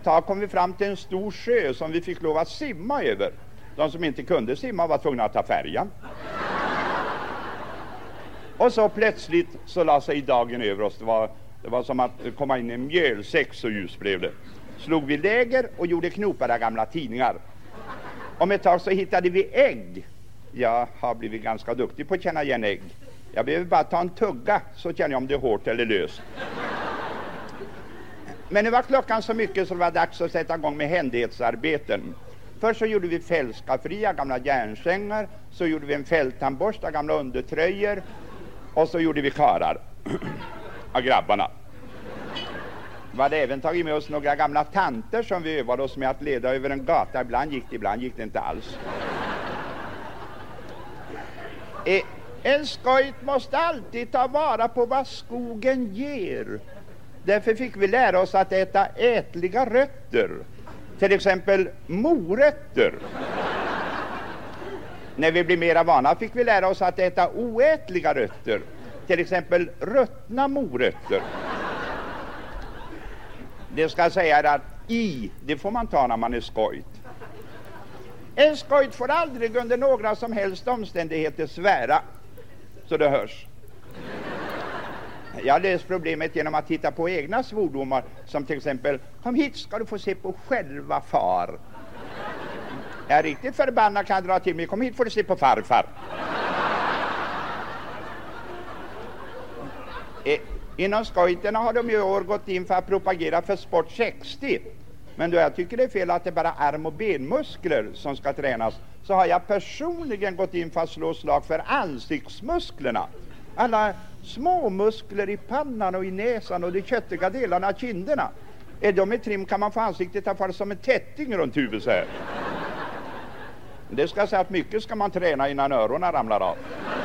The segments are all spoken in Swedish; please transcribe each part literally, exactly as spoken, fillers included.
tag kom vi fram till en stor sjö som vi fick lov att simma över. De som inte kunde simma var tvungna att ta färjan. Och så plötsligt så la sig dagen över oss. Det var, det var som att komma in i en mjölsäck, så ljus blev det. Slog vi läger och gjorde knopar av gamla tidningar. Om ett tag så hittade vi ägg. Jag har blivit ganska duktig på att känna igen ägg. Jag behöver bara ta en tugga så känner jag om det är hårt eller löst. Men nu var klockan så mycket så det var dags att sätta igång med händighetsarbeten. Först så gjorde vi fältskafferier, gamla järnsängar. Så gjorde vi en fälttandborst, gamla undertröjor. Och så gjorde vi karar av grabbarna. Vi hade även tagit med oss några gamla tanter som vi övade oss med att leda över en gata. Ibland gick det, ibland gick det inte alls. E, en skojt måste alltid ta vara på vad skogen ger. Därför fick vi lära oss att äta ätliga rötter. Till exempel morötter. När vi blev mera vana fick vi lära oss att äta oätliga rötter. Till exempel ruttna morötter. Det ska säga att i, det får man ta när man är skojt. En skojt får aldrig under några som helst omständigheter svära. Så det hörs. Jag löser problemet genom att titta på egna svordomar. Som till exempel, kom hit ska du få se på själva far. Jag är riktigt förbannad kan jag dra till mig. Kom hit får du se på farfar. E, inom skojterna har de i år gått in för att propagera för sport sextio. Men då jag tycker det är fel att det bara är arm- och benmuskler som ska tränas, så har jag personligen gått in för att slå slag för ansiktsmusklerna. Alla små muskler i pannan och i näsan och de köttiga delarna av kinderna. Är de i trim kan man få ansiktet att falla som en tätting runt huvudet så här. Det ska säga att mycket ska man träna innan öronen ramlar av.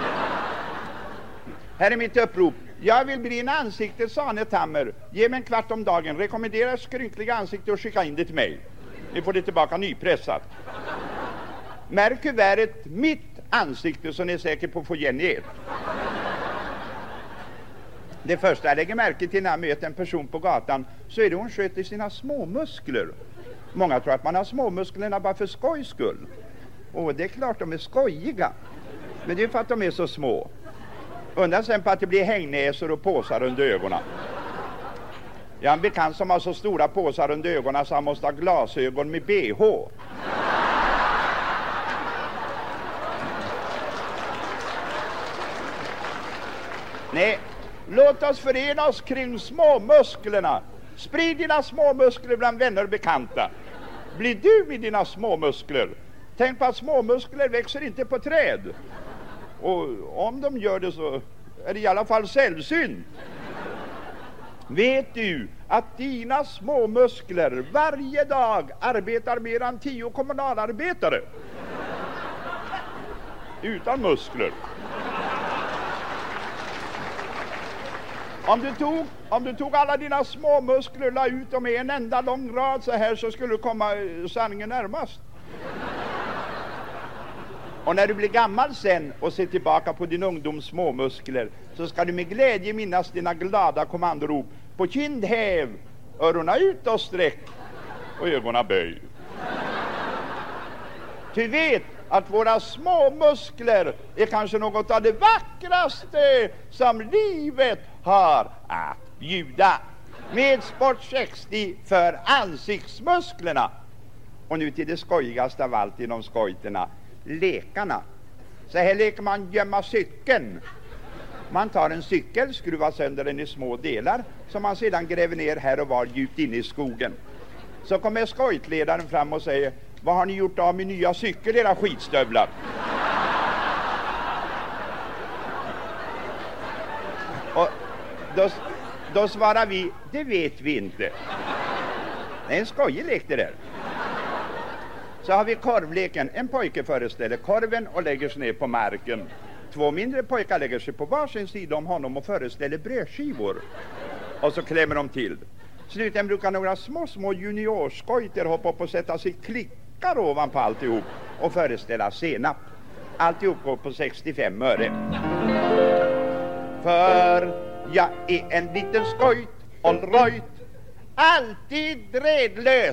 Här är mitt upprop. Jag vill bli en ansiktets Sanetammer. Ge mig en kvart om dagen. Rekommendera skrynkliga ansikte och skicka in det till mig. Ni får det tillbaka nypressat. Märk kuvertet mitt ansikte så ni är säker på att få igen er. Det första jag lägger märke till när jag möter en person på gatan, så är det hon sköter sina små muskler. Många tror att man har små musklerna bara för skojs skull. Och det är klart de är skojiga. Men det är för att de är så små. Undrar sen på att det blir hängnäsor och påsar under ögonen. Jag har en bekant som har så stora påsar under ögonen så han måste ha glasögon med B H. Nej, låt oss förena oss kring småmusklerna. Sprid dina småmuskler bland vänner och bekanta. Blir du med dina småmuskler? Tänk på att småmuskler växer inte på träd. Och om de gör det så är det i alla fall sällsynt. Vet du att dina småmuskler varje dag arbetar mer än tio kommunalarbetare? Utan muskler. Om du tog, om du tog alla dina små muskler och la ut dem i en enda lång rad så här, så skulle du komma sanningen närmast. Och när du blir gammal sen och ser tillbaka på din ungdoms småmuskler, så ska du med glädje minnas dina glada kommandorop på kindhäv, öronen ut och sträck och ögonen böj. Du vet att våra små muskler är kanske något av det vackraste som livet har att bjuda. Med Sport sextio för ansiktsmusklerna. Och nu till det skojigaste av allt inom skojterna, lekarna. Så här leker man gömma cykeln. Man tar en cykel, skruvar sönder den i små delar som man sedan gräver ner här och var djupt inne i skogen. Så kommer skojtledaren fram och säger: vad har ni gjort av min nya cykel, era skitstövlar? Och då, då svarar vi: det vet vi inte. Det är en skojig lek det där. Så har vi korvleken. En pojke föreställer korven och lägger sig ner på marken. Två mindre pojkar lägger sig på varsin sida om honom och föreställer brödskivor. Och så klämmer de till. Slutligen brukar några små små juniorskojter hoppa upp och sätta sig klickar ovanpå alltihop och föreställa senap. Alltihop går på sextiofem öre. För jag är en liten skojt, all right, alltid redlös.